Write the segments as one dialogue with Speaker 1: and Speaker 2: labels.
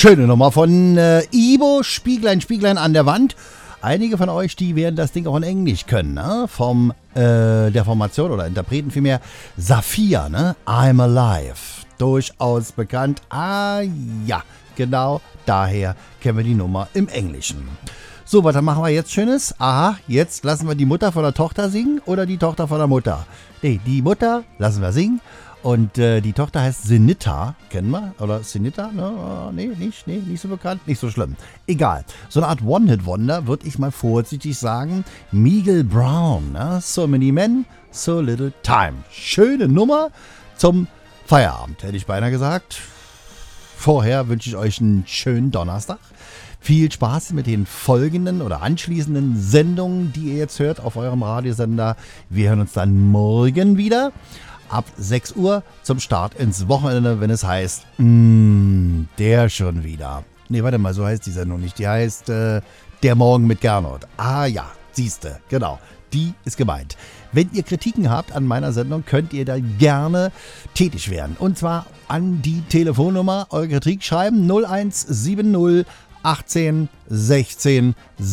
Speaker 1: Schöne Nummer von Ibo, Spieglein, Spieglein an der Wand. Einige von euch, die werden das Ding auch in Englisch können, ne? Vom der Formation oder Interpreten vielmehr Saphir, ne? I'm Alive. Durchaus bekannt. Ah ja, genau daher kennen wir die Nummer im Englischen. So, was machen wir jetzt Schönes? Aha, jetzt lassen wir die Mutter von der Tochter singen oder die Tochter von der Mutter? Nee, die Mutter lassen wir singen. Und die Tochter heißt Sinita, kennen wir? Oder Sinita? Ne? Nee, nicht so bekannt, nicht so schlimm. Egal. So eine Art One-Hit-Wonder, würde ich mal vorsichtig sagen. Miguel Brown, ne? So Many Men, So Little Time. Schöne Nummer zum Feierabend, hätte ich beinahe gesagt. Vorher wünsche ich euch einen schönen Donnerstag. Viel Spaß mit den folgenden oder anschließenden Sendungen, die ihr jetzt hört auf eurem Radiosender. Wir hören uns dann morgen wieder. Ab 6 Uhr zum Start ins Wochenende, wenn es heißt, der schon wieder. Nee, warte mal, so heißt die Sendung nicht. Die heißt Der Morgen mit Gernot. Ah ja, siehste, genau. Die ist gemeint. Wenn ihr Kritiken habt an meiner Sendung, könnt ihr da gerne tätig werden. Und zwar an die Telefonnummer, eure Kritik schreiben 0170 18 16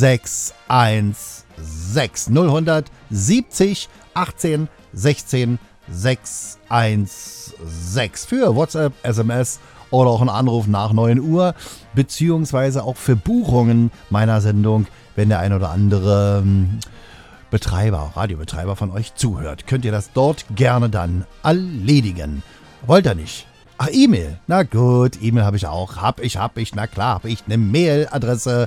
Speaker 1: 616 070 18 16 616 für WhatsApp, SMS oder auch einen Anruf nach 9 Uhr, beziehungsweise auch für Buchungen meiner Sendung, wenn der ein oder andere Radiobetreiber von euch zuhört. Könnt ihr das dort gerne dann erledigen. Wollt ihr nicht? Ach, E-Mail. Na gut, E-Mail habe ich auch. Na klar, habe ich eine Mailadresse.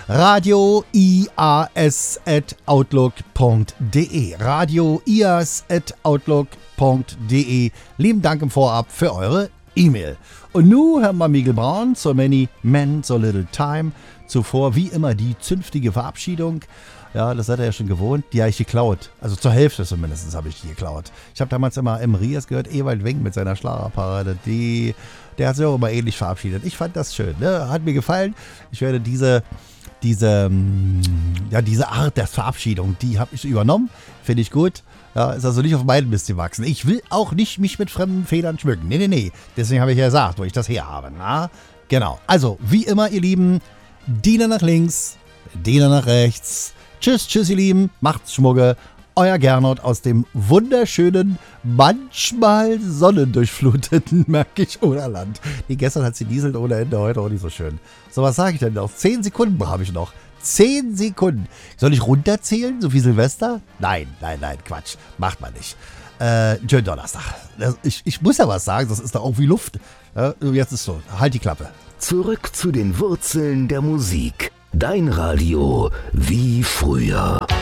Speaker 1: radioias@outlook.de. radioias@outlook.de. Lieben Dank im Vorab für eure E-Mail. Und nun hören wir Miguel Brown, So Many Men, So Little Time. Zuvor wie immer die zünftige Verabschiedung. Ja, das seid ihr ja schon gewohnt. Die habe ich geklaut. Also zur Hälfte zumindest habe ich die geklaut. Ich habe damals immer im Rias gehört, Ewald Wenck mit seiner Schlagerparade. Der hat sich auch immer ähnlich verabschiedet. Ich fand das schön. Ne? Hat mir gefallen. Ich werde diese Art der Verabschiedung, die habe ich übernommen. Finde ich gut. Ja, ist also nicht auf meinen Mist gewachsen. Ich will auch nicht mich mit fremden Federn schmücken. Nee. Deswegen habe ich ja gesagt, wo ich das her habe. Na? Genau. Also, wie immer, ihr Lieben, Diener nach links, Diener nach rechts. Tschüss, ihr Lieben, macht's Schmugge. Euer Gernot aus dem wunderschönen, manchmal sonnendurchfluteten Märkisch-Oderland. Gestern hat sie dieselt ohne Ende, heute auch nicht so schön. So, was sage ich denn noch? 10 Sekunden habe ich noch. 10 Sekunden. Soll ich runterzählen, so wie Silvester? Nein, Quatsch. Macht man nicht. Schönen Donnerstag. Ich muss ja was sagen, das ist doch auch wie Luft. Jetzt ist so, halt die Klappe.
Speaker 2: Zurück zu den Wurzeln der Musik. Dein Radio wie früher.